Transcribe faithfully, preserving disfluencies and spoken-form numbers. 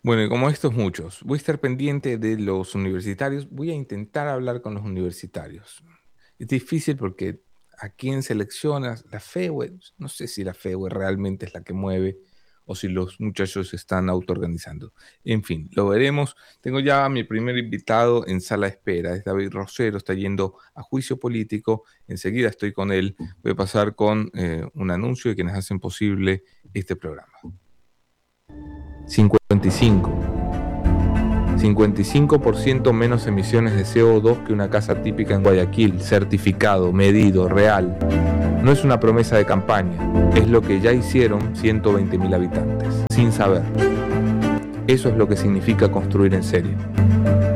Bueno, y como estos muchos, voy a estar pendiente de los universitarios, voy a intentar hablar con los universitarios. Es difícil porque a quién seleccionas, la FEWE, no sé si la FEWE realmente es la que mueve o si los muchachos se están autoorganizando. En fin, lo veremos. Tengo ya a mi primer invitado en sala de espera, es David Rosero, está yendo a juicio político, enseguida estoy con él. Voy a pasar con eh, un anuncio de quienes hacen posible este programa. cincuenta y cinco. cincuenta y cinco por ciento menos emisiones de C O dos que una casa típica en Guayaquil, certificado, medido, real. No es una promesa de campaña, es lo que ya hicieron ciento veinte mil habitantes, sin saber. Eso es lo que significa construir en serio.